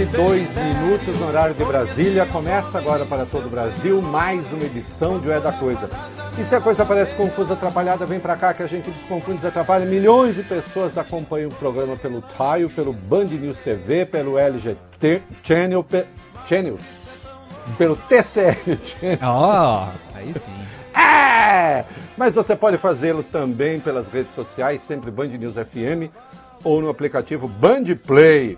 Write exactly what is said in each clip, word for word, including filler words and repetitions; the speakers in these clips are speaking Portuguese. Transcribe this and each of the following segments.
dois minutos no horário de Brasília. Começa agora para todo o Brasil mais uma edição de O É da Coisa. E se a coisa parece confusa, atrapalhada, vem pra cá que a gente desconfunde, desatrapalha. Milhões de pessoas acompanham o programa pelo Taio, pelo Band News T V, pelo L G T Channel, pe, Channels, pelo T C L Channel. Ó, oh, aí sim. É! Mas você pode fazê-lo também pelas redes sociais, sempre Band News F M, ou no aplicativo Band Play.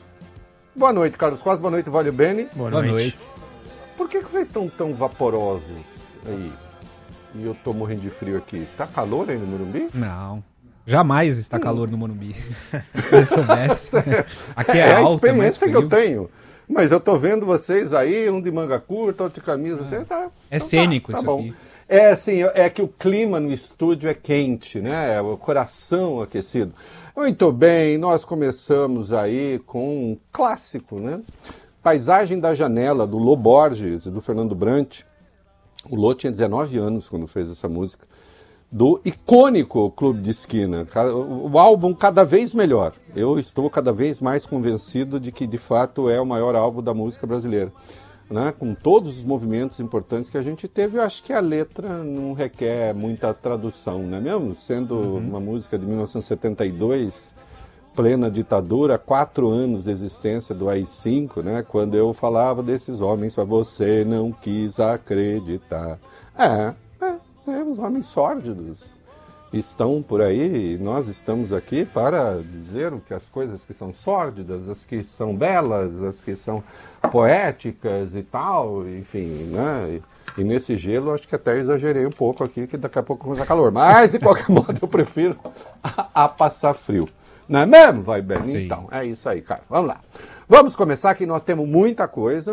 Boa noite, Carlos Costa. Boa noite, Valio Bene. Boa noite. Boa noite. Por que, que vocês estão tão vaporosos aí? E eu tô morrendo de frio aqui. Tá calor aí no Morumbi? Não. Jamais está hum. calor no Morumbi. Se eu soubesse. Aqui é, é alto, a experiência é que eu tenho. Mas eu tô vendo vocês aí, um de manga curta, outro de camisa. Você tá, é então cênico tá, tá isso bom. aqui. É assim, é que o clima no estúdio é quente, né? O coração aquecido. Muito bem, nós começamos aí com um clássico, né? Paisagem da Janela, do Lô Borges e do Fernando Brant. O Lô tinha dezenove anos quando fez essa música. Do icônico Clube de Esquina. O álbum cada vez melhor. Eu estou cada vez mais convencido de que, de fato, é o maior álbum da música brasileira. Né? Com todos os movimentos importantes que a gente teve, eu acho que a letra não requer muita tradução, não é mesmo? Sendo uhum. uma música de mil novecentos e setenta e dois, plena ditadura, quatro anos de existência do A I cinco, né? Quando eu falava desses homens, você não quis acreditar. É, é, é os homens sórdidos estão por aí, e nós estamos aqui para dizer o que as coisas que são sórdidas, as que são belas, as que são poéticas e tal, enfim, né? E, e nesse gelo acho que até exagerei um pouco aqui, que daqui a pouco começa calor. Mas, de qualquer modo, eu prefiro a, a passar frio. Não é mesmo? Vai bem? Sim. Então, é isso aí, cara. Vamos lá. Vamos começar, que nós temos muita coisa.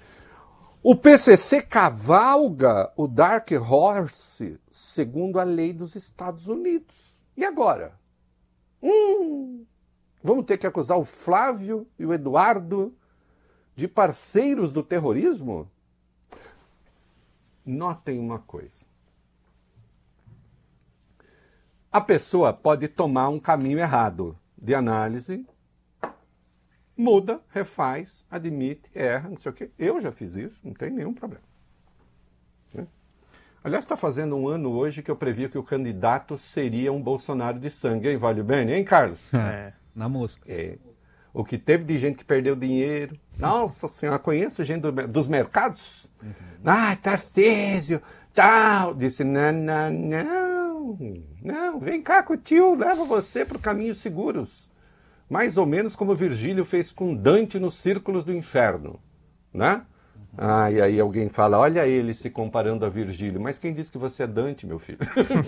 O P C C cavalga o Dark Horse segundo a lei dos Estados Unidos. E agora? Hum, vamos ter que acusar o Flávio e o Eduardo de parceiros do terrorismo? Notem uma coisa. A pessoa pode tomar um caminho errado de análise, muda, refaz, admite, erra, não sei o quê. Eu já fiz isso, não tem nenhum problema. Né? Aliás, está fazendo um ano hoje que eu previ que o candidato seria um Bolsonaro de sangue, hein, Vale Bene? Hein, Carlos? É, na música. É. O que teve de gente que perdeu dinheiro. Nossa Senhora, conheço gente do, dos mercados. Uhum. Ah, Tarcísio, tal. Disse, não, não, não, não, vem cá com o tio, leva você para os caminhos seguros. Mais ou menos como Virgílio fez com Dante nos Círculos do Inferno, né? Ah, e aí alguém fala, olha ele se comparando a Virgílio. Mas quem disse que você é Dante, meu filho?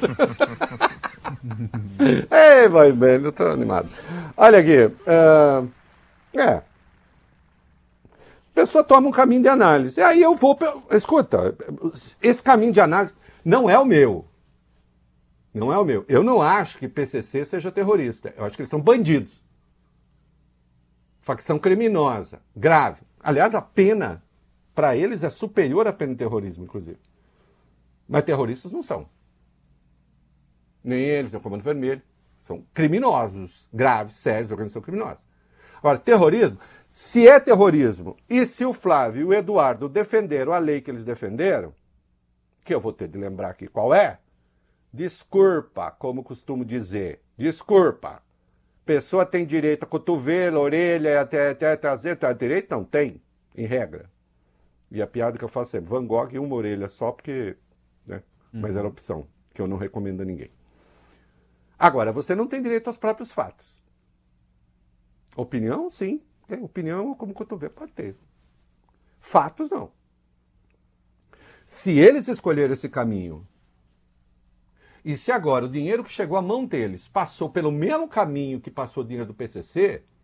Ei, vai bem, eu tô animado. Olha aqui, uh, é... A pessoa toma um caminho de análise. Aí eu vou... Escuta, esse caminho de análise não é o meu. Não é o meu. Eu não acho que P C C seja terrorista. Eu acho que eles são bandidos. Facção criminosa, grave. Aliás, a pena para eles é superior à pena de terrorismo, inclusive. Mas terroristas não são. Nem eles, nem o Comando Vermelho. São criminosos, graves, sérios, organização criminosa. Agora, terrorismo, se é terrorismo, e se o Flávio e o Eduardo defenderam a lei que eles defenderam, que eu vou ter de lembrar aqui qual é, desculpa, como costumo dizer, desculpa. Pessoa tem direito a cotovelo, orelha, até, até traseiro, tem direito? Não, tem, em regra. E a piada que eu faço é Van Gogh e uma orelha só, porque, né? Uhum. Mas era opção, que eu não recomendo a ninguém. Agora, você não tem direito aos próprios fatos. Opinião, sim. É, opinião, como cotovelo, pode ter. Fatos, não. Se eles escolheram esse caminho, e se agora o dinheiro que chegou à mão deles passou pelo mesmo caminho que passou o dinheiro do P C C,